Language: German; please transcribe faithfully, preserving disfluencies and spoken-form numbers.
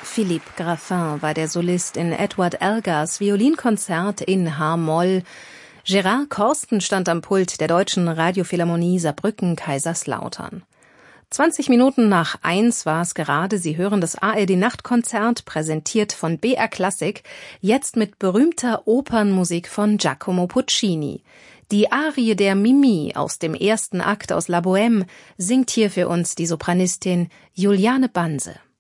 Philippe Graffin war der Solist in Edward Elgars Violinkonzert in H-Moll. Gerard Corsten stand am Pult der Deutschen Radiophilharmonie Saarbrücken-Kaiserslautern. zwanzig Minuten nach eins war es gerade. Sie hören das A R D-Nachtkonzert, präsentiert von B R Classic, jetzt mit berühmter Opernmusik von Giacomo Puccini. Die Arie der Mimi aus dem ersten Akt aus La Bohème singt hier für uns die Sopranistin Juliane Banse.